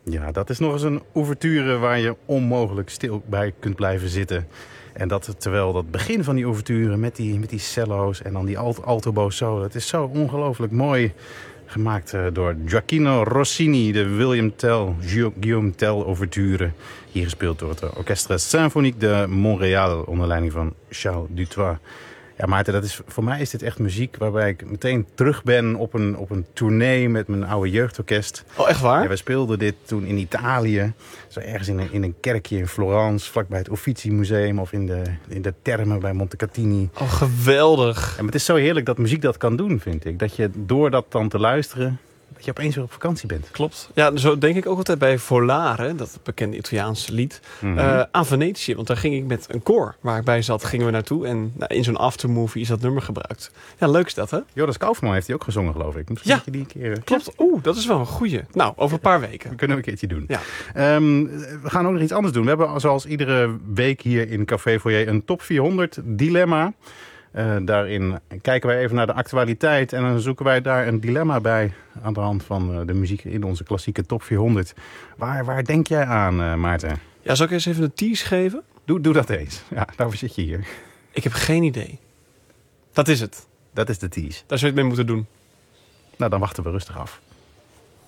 Ja, dat is nog eens een ouverture waar je onmogelijk stil bij kunt blijven zitten. En dat terwijl dat begin van die ouverture met die cello's en dan die altobo solo. Het is zo ongelooflijk mooi gemaakt door Gioacchino Rossini, de Guillaume Tell ouverture. Hier gespeeld door het Orchestre Symphonique de Montréal onder leiding van Charles Dutoit. Ja, Maarten, voor mij is dit echt muziek waarbij ik meteen terug ben op een tournee met mijn oude jeugdorkest. Oh, echt waar? Ja, we speelden dit toen in Italië. Zo ergens in een kerkje in Florence, vlakbij het Uffizi Museum of in de Termen bij Montecatini. Oh, geweldig. En het is zo heerlijk dat muziek dat kan doen, vind ik. Dat je door dat dan te luisteren, dat je opeens weer op vakantie bent. Klopt. Ja, zo denk ik ook altijd bij Volare, dat bekende Italiaanse lied, aan Venetië. Want daar ging ik met een koor waar ik bij zat, gingen we naartoe. En in zo'n aftermovie is dat nummer gebruikt. Ja, leuk is dat, hè? Joris Kaufman heeft hij ook gezongen, geloof ik. Misschien dat je die een keer... Klopt. Oeh, dat is wel een goeie. Nou, over een paar weken. Dat kunnen we een keertje doen. Ja. We gaan ook nog iets anders doen. We hebben zoals iedere week hier in Café Foyer een top 400 dilemma. Daarin kijken wij even naar de actualiteit en dan zoeken wij daar een dilemma bij aan de hand van de muziek in onze klassieke top 400. Waar denk jij aan, Maarten? Ja, zal ik eens even een tease geven? Doe dat eens. Ja, daarvoor zit je hier. Ik heb geen idee. Dat is het. Dat is de tease. Daar zou je het mee moeten doen. Nou, dan wachten we rustig af.